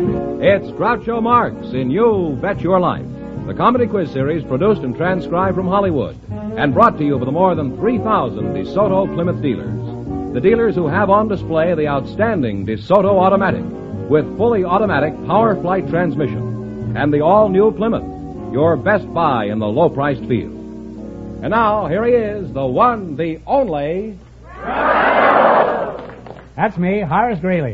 It's Groucho Marx in You Bet Your Life, the comedy quiz series produced and transcribed from Hollywood and brought to you by the more than 3,000 DeSoto Plymouth dealers. The dealers who have on display the outstanding DeSoto Automatic with fully automatic power flight transmission and the all-new Plymouth, your best buy in the low-priced field. And now, here he is, the one, the only... That's me, Horace Greeley.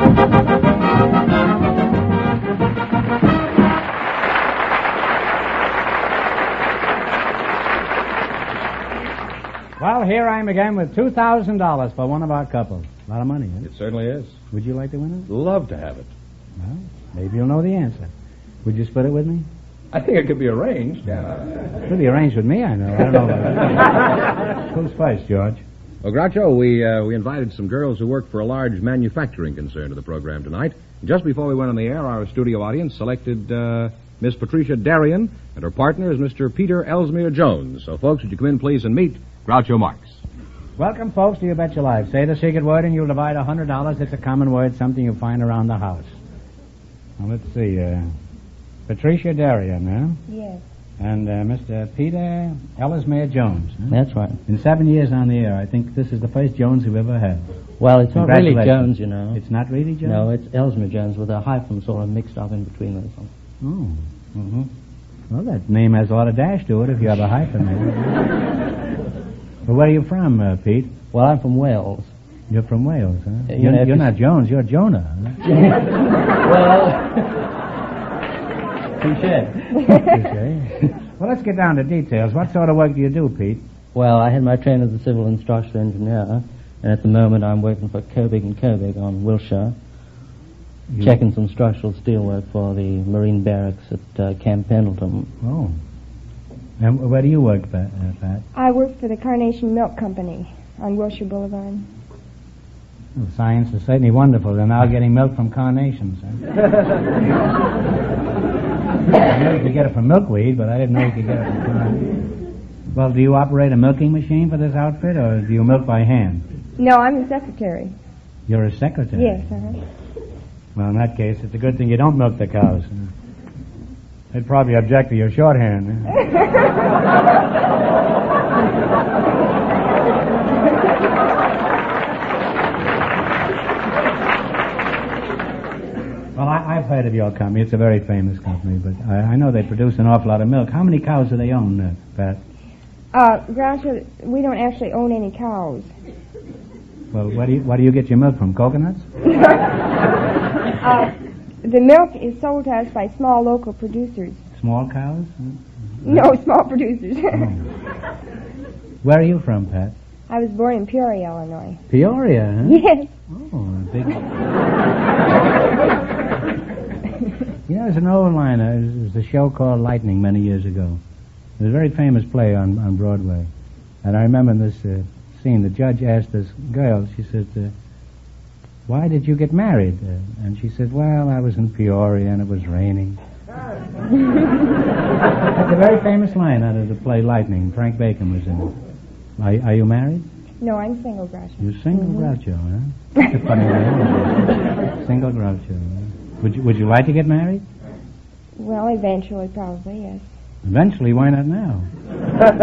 Well, here I am again with $2,000 for one of our couples. A lot of money, huh? It certainly is. Would you like to win it? Love to have it. Well, maybe you'll know the answer. Would you split it with me? I think it could be arranged. It'll be arranged with me, I know. I don't know about that. Who's first, George? Well, Groucho, we invited some girls who work for a large manufacturing concern to the program tonight. Just before we went on the air, our studio audience selected Miss Patricia Darien, and her partner is Mr. Peter Ellesmere Jones. So, folks, would you come in, please, and meet Groucho Marx. Welcome, folks, to You Bet Your Life. Say the secret word and you'll divide $100. It's a common word, something you'll find around the house. Now, let's see. Patricia Darien, huh? Yes. And Mr. Peter Ellesmere Jones. Huh? That's right. In 7 years on the air, I think this is the first Jones we've ever had. Well, it's not really Jones, you know. It's not really Jones? No, it's Ellesmere Jones with a hyphen sort of mixed up in between those. Oh. Mm-hmm. Well, that name has a lot of dash to it if you have a hyphen there. Well, where are you from, Pete? Well, I'm from Wales. You're from Wales, huh? You're not Jones, you're Jonah. Huh? Well... Touché. Well, let's get down to details. What sort of work do you do, Pete? Well, I had my training as a civil and structural engineer, and at the moment I'm working for Kobig and Kobig on Wilshire, checking some structural steel work for the Marine Barracks at Camp Pendleton. Oh. And where do you work, Pat? I work for the Carnation Milk Company on Wilshire Boulevard. Well, science is certainly wonderful. They're now getting milk from carnations. Huh? I know you could get it from milkweed, but I didn't know you could get it from carnations. Well, do you operate a milking machine for this outfit, or do you milk by hand? No, I'm the secretary. You're a secretary? Yes, Well, in that case, it's a good thing you don't milk the cows. They'd probably object to your shorthand. Well, I've heard of your company. It's a very famous company, but I know they produce an awful lot of milk. How many cows do they own, Pat? Groucho, we don't actually own any cows. Well, what do you get your milk from? Coconuts? The milk is sold to us by small local producers. Small cows? No, small producers. Oh. Where are you from, Pat? I was born in Peoria, Illinois. Peoria, huh? Yes. Oh, big... Yeah, there's an old line. There was a show called Lightning many years ago. It was a very famous play on Broadway. And I remember in this scene, the judge asked this girl, she said, why did you get married? And she said, well, I was in Peoria and it was raining. That's a very famous line out of the play Lightning. Frank Bacon was in it. Are you married? No, I'm single, Groucho. You're single, Groucho, huh? That's a funny name. Single Groucho, huh? Would you like to get married? Well, eventually, probably, yes. Eventually, why not now?